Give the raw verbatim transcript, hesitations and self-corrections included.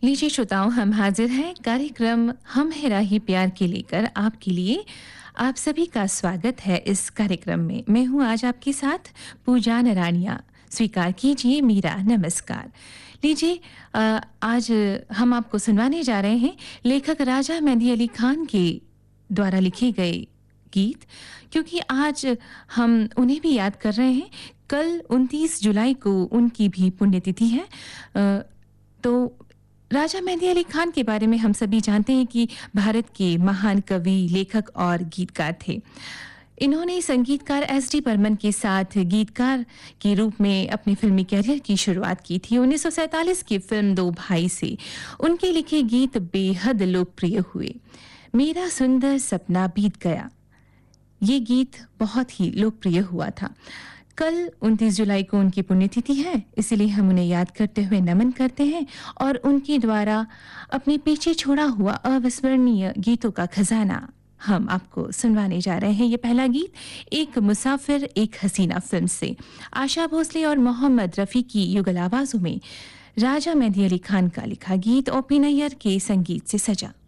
लीजिए श्रोताओं, हम हाजिर हैं कार्यक्रम हम है राही प्यार के लेकर आपके लिए। आप सभी का स्वागत है इस कार्यक्रम में। मैं हूं आज आपके साथ पूजा नरानिया। स्वीकार कीजिए मेरा नमस्कार। लीजिए अ, आज हम आपको सुनवाने जा रहे हैं लेखक राजा मेहंदी अली खान के द्वारा लिखे गए गीत, क्योंकि आज हम उन्हें भी याद कर रहे हैं। कल उनतीस जुलाई को उनकी भी पुण्यतिथि है। अ, तो राजा मेहंदी अली खान के बारे में हम सभी जानते हैं कि भारत के महान कवि, लेखक और गीतकार थे। इन्होंने संगीतकार एस डी बर्मन के साथ गीतकार के रूप में अपने फिल्मी कैरियर की शुरुआत की थी। उन्नीस सौ सैंतालीस की फिल्म दो भाई से उनके लिखे गीत बेहद लोकप्रिय हुए। मेरा सुंदर सपना बीत गया, ये गीत बहुत ही लोकप्रिय हुआ था। कल उनतीस जुलाई को उनकी पुण्यतिथि है, इसीलिए हम उन्हें याद करते हुए नमन करते हैं और उनके द्वारा अपने पीछे छोड़ा हुआ अविस्मरणीय गीतों का खजाना हम आपको सुनवाने जा रहे हैं। ये पहला गीत एक मुसाफिर एक हसीना फिल्म से आशा भोसले और मोहम्मद रफ़ी की युगल आवाज़ों में राजा मेहंदी अली खान का लिखा गीत ओ पी नैयर के संगीत से सजा।